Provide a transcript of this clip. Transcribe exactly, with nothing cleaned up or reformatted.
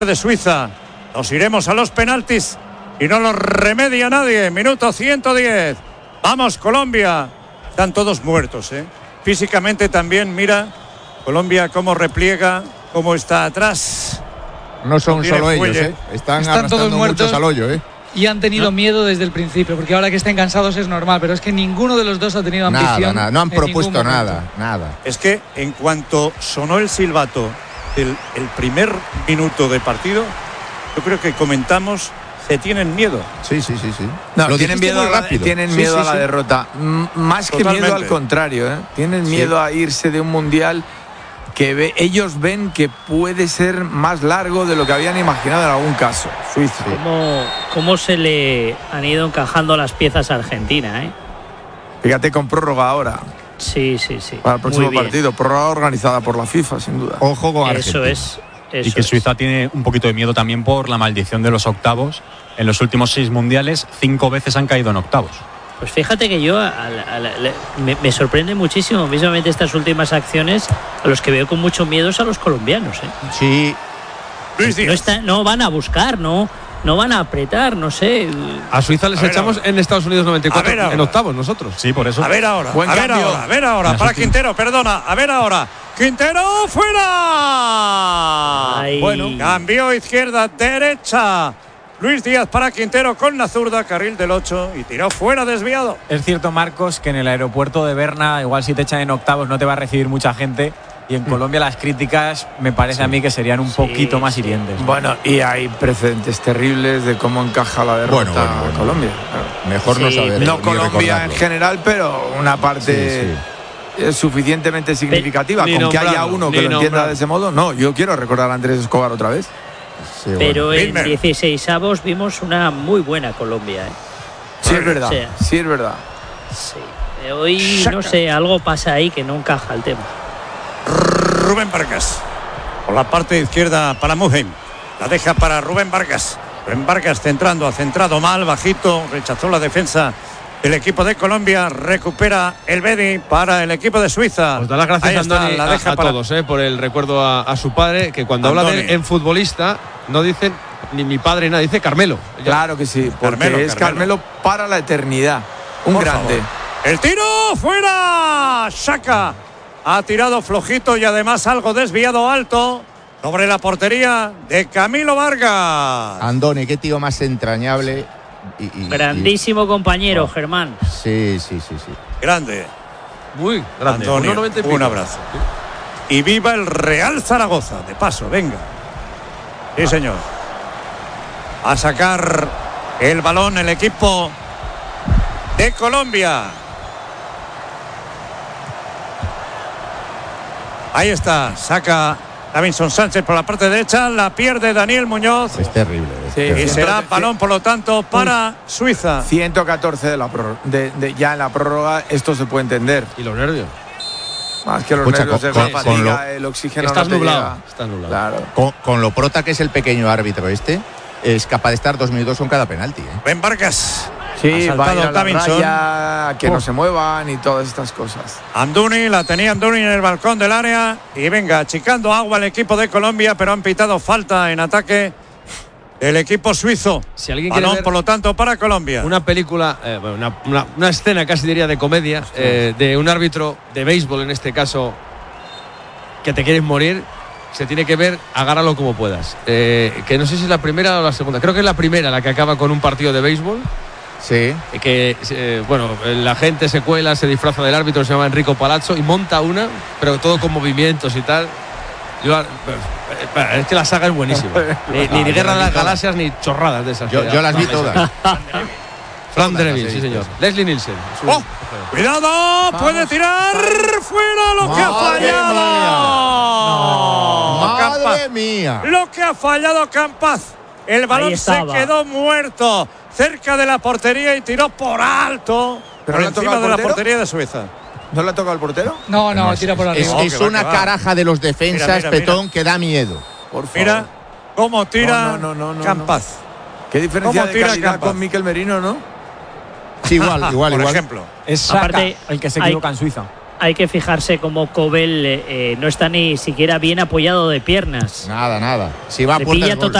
de Suiza. Nos iremos a los penaltis y no los remedia nadie. Minuto ciento diez. Vamos, Colombia. Están todos muertos, ¿eh? Físicamente también, mira, Colombia cómo repliega, cómo está atrás. No son solo ellos, ¿eh? Están, Están todos muertos muchos al hoyo, ¿eh? Y han tenido ¿No? miedo desde el principio, porque ahora que estén cansados es normal, pero es que ninguno de los dos ha tenido Nada, ambición. nada, no han en propuesto ningún momento. nada, nada. Es que en cuanto sonó el silbato del el primer minuto de partido, yo creo que comentamos, se tienen miedo. Sí, sí, sí, sí. No, Lo tienen dijiste miedo, muy a la, rápido. tienen Sí, miedo sí, a la sí. derrota. M- más que Totalmente. miedo al contrario, ¿eh? Tienen miedo Sí. a irse de un mundial que ve, ellos ven que puede ser más largo de lo que habían imaginado en algún caso. Suiza. ¿Cómo, cómo se le han ido encajando las piezas a Argentina, eh? Fíjate con prórroga ahora Sí, sí, sí. para el próximo Muy bien. partido. Prórroga organizada por la FIFA, sin duda. Ojo con Argentina. Eso es. Eso y que es. Suiza tiene un poquito de miedo también por la maldición de los octavos. En los últimos seis mundiales, cinco veces han caído en octavos. Pues fíjate que yo a la- a la- le- me, me sorprende muchísimo, mismamente estas últimas acciones, a los que veo con mucho miedo es a los colombianos, ¿eh? Sí. Luis No, Díaz. está, no van a buscar, no, no van a apretar, no sé. A Suiza les A ver echamos ahora. en Estados Unidos noventa y cuatro, A ver ahora. en octavos nosotros. Sí, por eso. A ver ahora, Buen a ver cambio. ahora, a ver ahora, Las para últimas. Quintero, perdona, a ver ahora. Quintero fuera. Ay. Bueno, cambió izquierda, derecha. Luis Díaz para Quintero con la zurda, carril del ocho y tiró fuera desviado. Es cierto, Marcos, que en el aeropuerto de Berna, igual si te echan en octavos no te va a recibir mucha gente. Y en Colombia las críticas me parece a mí que serían un Sí, poquito más sí. hirientes. Bueno, y hay precedentes terribles de cómo encaja la derrota Bueno, bueno, bueno. Colombia. Mejor no Sí. saber. No ni Colombia en recordarlo. general, pero una parte Sí, sí. es suficientemente significativa. Ni Con que haya nombrarlo, uno ni que lo entienda nombrarlo. de ese modo, no. Yo quiero recordar a Andrés Escobar otra vez. Sí, bueno. Pero en Wilmer. dieciseisavos vimos una muy buena Colombia, ¿eh? Sí, es verdad. Sí. Sí, es verdad. Sí. Eh, Hoy, no sé, algo pasa ahí que no encaja el tema. Rubén Vargas. Por la parte izquierda para Muheim. La deja para Rubén Vargas. Rubén Vargas centrando, ha centrado mal, bajito, rechazó la defensa del equipo de Colombia, recupera el Bedi para el equipo de Suiza. Os da las gracias Ahí a está, Andoni la a, deja a para- todos eh, por el recuerdo a, a su padre, que cuando habla de Andoni. él en futbolista no dicen ni mi padre ni nada, dice Carmelo. Claro que sí, porque Carmelo, es Carmelo. Carmelo para la eternidad. Un Por grande. favor. El tiro fuera. Shaka ha tirado flojito y además algo desviado alto sobre la portería de Camilo Vargas. Andoni, qué tío más entrañable. Y, y- Grandísimo compañero, Germán. y- sí, sí, sí, sí. Grande. Muy grande. Antonio, uno noventa y pico. un abrazo. Y viva el Real Zaragoza. De paso, venga. Sí, señor. A sacar el balón el equipo de Colombia. Ahí está. Saca Davinson Sánchez por la parte derecha. La pierde Daniel Muñoz. Es terrible. es Sí, Y terrible. sí. será balón, por lo tanto, para Suiza. ciento catorce de la prórroga, de, de- ya en la prórroga, esto se puede entender. Y los nervios. Más que los Escucha, nervios, con- es la con- fatiga, con lo- el oxígeno Estás no te nublado. llega. Estás nublado. Claro. Con, con lo prota que es el pequeño árbitro este, es capaz de estar dos minutos con cada penalti, ¿eh? Ben Vargas. Sí, Ha va a ir saltado a la Davinson. raya, que Oh. no se muevan y todas estas cosas. Anduni, la tenía Anduni en el balcón del área. Y venga, achicando agua el equipo de Colombia, pero han pitado falta en ataque el equipo suizo. Si alguien quiere Balón, ver por lo tanto, para Colombia. una película, eh, bueno, una, una- una escena casi diría de comedia, eh, de un árbitro de béisbol en este caso, que te quieres morir, se tiene que ver, agárralo como puedas. Eh, que no sé si es la primera o la segunda, creo que es la primera la que acaba con un partido de béisbol. Sí. eh, Que, eh, bueno, la gente se cuela, se disfraza del árbitro, se llama Enrico Palazzo, y monta una, pero todo con movimientos y tal. Yo, eh, eh, es que la saga es buenísima. Ni, ni, ni Guerra de las Galaxias ni chorradas de esas. Yo, yo las vi Vale, todas. Fran Dreville, Sí, sí, sí, señor. sí. Leslie Nielsen. Su- ¡Oh! ¡Cuidado! ¡Puede tirar! ¡Fuera lo que ha ¡Madre fallado! ¡Madre Campaz. mía! Lo que ha fallado Campaz. El balón Ahí se estaba. quedó muerto cerca de la portería y tiró por alto. ¿Pero por le ha encima tocado de al la portero? portería de Suiza. ¿No le ha tocado al portero? No, no, No, tira por es, arriba. No, es que va, una que va. caraja de los defensas, Mira, mira, Petón, que da miedo. Por favor. Mira cómo tira No, no, no, no, Campaz. Qué diferencia ¿Cómo de tira calidad Campaz? con Miquel Merino, ¿no? Sí, igual, igual, Por igual. ejemplo. Es Saka Aparte, el que se hay- equivoca en Suiza. hay que fijarse cómo Kobel eh, no está ni siquiera bien apoyado de piernas. Nada, nada. Si va a Le puerta pilla es gol.